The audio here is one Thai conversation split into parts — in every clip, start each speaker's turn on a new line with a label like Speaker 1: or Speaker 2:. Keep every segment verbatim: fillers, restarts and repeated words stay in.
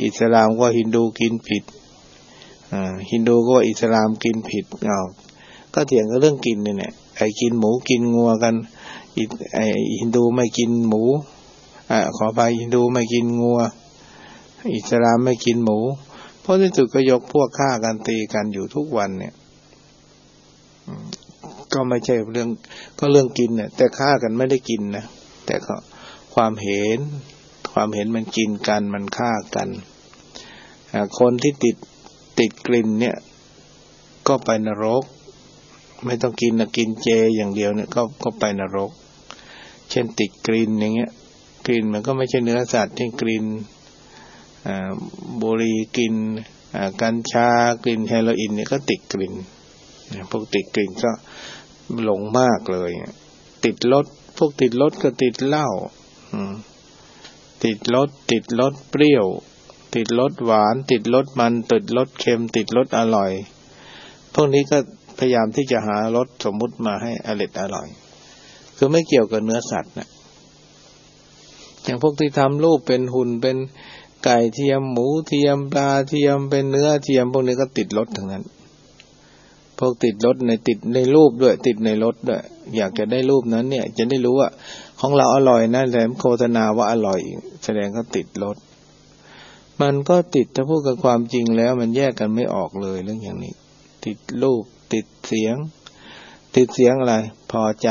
Speaker 1: อิสลามก็ฮินดูกินผิดอ่าฮินดูก็อิสลามกินผิดอ้าวก็เถียงกันเรื่องกินนี่แหละไอ้กินหมูกินงัวกันไอ้ฮินดูไม่กินหมูอ่าขออภัยฮินดูไม่กินงัวอิสลามไม่กินหมูเพราะที่สุดก็ยกพวกฆ่ากันตีกันอยู่ทุกวันเนี่ยก็ไม่ใช่เรื่องก็เรื่องกินเนี่ยแต่ฆ่ากันไม่ได้กินนะแต่ก็ความเห็นความเห็นมันกินกันมันฆ่ากันคนที่ติดติดกลิ่นเนี่ยก็ไปนรกไม่ต้องกินนะกินเจอย่างเดียวเนี่ยก็ก็ไปนรกเช่นติดกลิ่นอย่างเงี้ยกลิ่นมันก็ไม่ใช่เนื้อสัตว์ที่กลิ่นบุหรี่กลิ่นกัญชากลิ่นเฮโรอีนเนี่ยก็ติดกลิ่นพวกติดกลิ่นก็หลงมากเลยติดรสพวกติดรสก็ติดเหล้าติดรสติดรสเปรี้ยวติดรสหวานติดรสมันติดรสเค็มติดรสอร่อยพวกนี้ก็พยายามที่จะหารสสมมุติมาให้อร่อยอร่อยคือไม่เกี่ยวกับเนื้อสัตว์นะอย่างพวกที่ทำรูปเป็นหุ่นเป็นไก่เทียมหมูเทียมปลาเทียมเป็นเนื้อเทียมพวกนี้ก็ติดรสทั้งนั้นพวกติดรสในติดในรูปด้วยติดในรสด้วยอยากจะได้รูปนั้นเนี่ยจะได้รู้ว่าของเราอร่อยนะแต่โฆษณาว่าอร่อยแสดงก็ติดรสมันก็ติดถ้าพูดกับความจริงแล้วมันแยกกันไม่ออกเลยเรื่องอย่างนี้ติดรูปติดเสียงติดเสียงอะไรพอใจ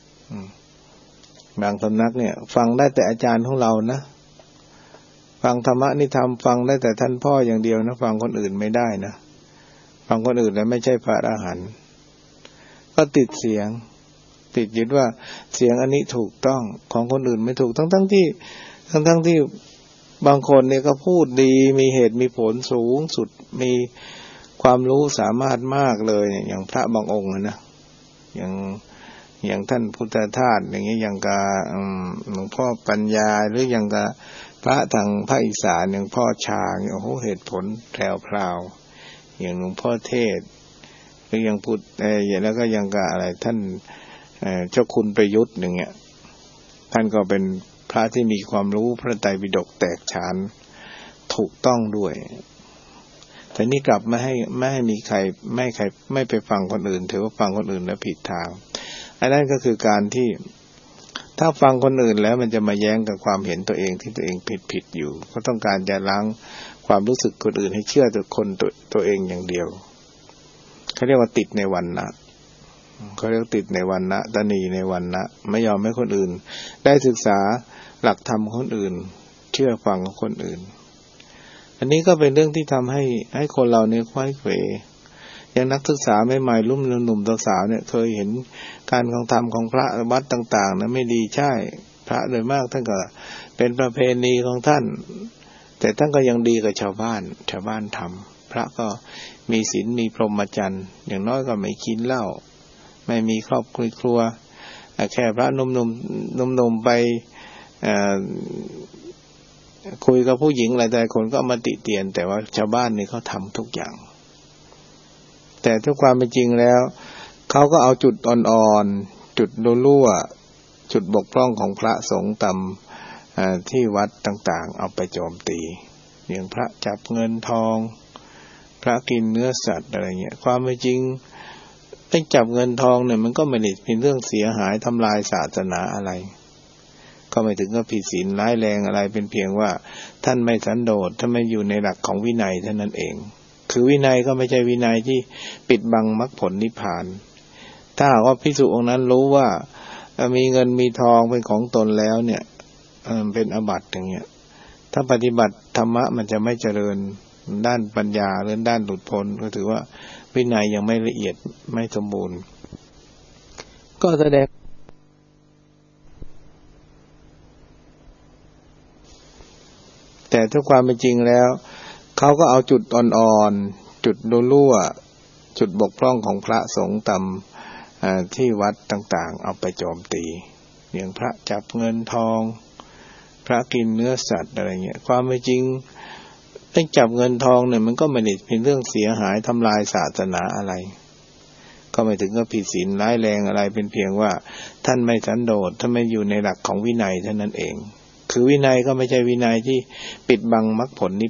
Speaker 1: บางสำนักเนี่ยฟังได้แต่อาจารย์ของเรานะฟังธรรมะนี่ทำฟังได้แต่ท่านพ่ออย่างเดียวนะฟังคนอื่นไม่ได้นะฟังคนอื่นแล้วไม่ใช่พระอรหันต์ก็ติดเสียงติดยึดว่าเสียงอันนี้ถูกต้องของคนอื่นไม่ถูกทั้งทั้งที่ทั้งทั้งที่บางคนเนี่ยก็พูดดีมีเหตุมีผลสูงสุดมีความรู้สามารถมากเลยเนี่ยอย่างพระบางองค์นะอย่างอย่างท่านพุทธทาสอย่างเงี้ยอย่างกับหลวงพ่อปัญญาหรืออย่างกับพระทางภาคอีสานอย่างพ่อชาเนี่ยโอ้โหเหตุผลแพรวๆอย่างหลวงพ่อเทศหรืออย่างพุทธเอ่อแล้วก็อย่างกับอะไรท่านเอ่อเจ้าคุณประยุทธ์อย่างเงี้ยท่านก็เป็นพระที่มีความรู้พระไตรปิฎกแตกฉานถูกต้องด้วยแต่นี่กลับไม่ให้ไม่ให้มีใครไม่ใครไม่ไปฟังคนอื่นถือว่าฟังคนอื่นแล้วผิดทางอันนั้นก็คือการที่ถ้าฟังคนอื่นแล้วมันจะมาแย้งกับความเห็นตัวเองที่ตัวเองผิดผิดอยู่ก็ต้องการจะล้างความรู้สึกคนอื่นให้เชื่อตัวคนตัวตัวเองอย่างเดียวเขาเรียกว่าติดในวรรณะเขาเรียกติดในวรรณะตนีในวรรณะไม่ยอมให้คนอื่นได้ศึกษาหลักธรรมคนอื่นเชื่อฟังของคนอื่นอันนี้ก็เป็นเรื่องที่ทำให้ให้คนเราเนี่ยคว้าเขวอย่างนักศึกษาใหม่ๆรุ่นหนุ่มๆสาวๆเนี่ยเคยเห็นการกระทำของพระวัดต่างๆนะไม่ดีใช่พระโดยมากท่านก็เป็นประเพณีของท่านแต่ท่านก็ยังดีกับชาวบ้านชาวบ้านทำพระก็มีศีลมีพรหมจรรย์อย่างน้อยก็ไม่กินเหล้าไม่มีครอบครัวแค่พระหนุ่มๆหนุ่มๆไปคุยกับผู้หญิงอะไรแต่คนก็มาติเตียนแต่ว่าชาวบ้านนี่เขาทำทุกอย่างแต่ทุกความเป็นจริงแล้วเขาก็เอาจุดอ่อนๆจุดรั่วๆจุดบกพร่องของพระสงฆ์ตามที่วัดต่างๆเอาไปโจมตีอย่างพระจับเงินทองพระกินเนื้อสัตว์อะไรเงี้ยความเป็นจริงไอ้จับเงินทองเนี่ยมันก็ไม่ได้เป็นเรื่องเสียหายทำลายศาสนาอะไรก็ไม่ถึงกับผิดศีลร้ายแรงอะไรเป็นเพียงว่าท่านไม่สันโดษท่านไม่อยู่ในหลักของวินัยเท่านั้นเองคือวินัยก็ไม่ใช่วินัยที่ปิดบังมรรคผลนิพพานถ้าหากว่าภิกษุองค์นั้นรู้ว่ามีเงินมีทองเป็นของตนแล้วเนี่ยเป็นอาบัติอย่างเงี้ยถ้าปฏิบัติธรรมะมันจะไม่เจริญด้านปัญญาหรือด้านหลุดพ้นก็ถือว่าวินัยยังไม่ละเอียดไม่สมบูรณ์ก็แสดงแต่ทุกความเป็นจริงแล้วเขาก็เอาจุดอ่อนๆจุดรั่วๆจุดบกพร่องของพระสงฆ์ตามที่วัดต่างๆเอาไปโจมตีอย่างพระจับเงินทองพระกินเนื้อสัตว์อะไรเงี้ยความเป็นจริงไอ้จับเงินทองเนี่ยมันก็ไม่ได้เป็นเรื่องเสียหายทำลายศาสนาอะไรก็ไม่ถึงกับผิดศีลร้ายแรงอะไรเป็นเพียงว่าท่านไม่สันโดษท่านไม่อยู่ในหลักของวินัยเท่านั้นเองคือวินัยก็ไม่ใช่วินัยที่ปิดบังมรรคผลนิพ